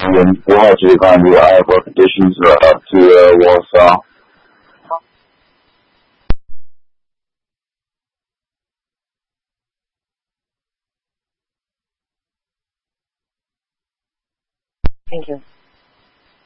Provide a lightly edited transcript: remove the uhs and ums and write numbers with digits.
5号机关于 I have petitions to Warsaw. Thank you.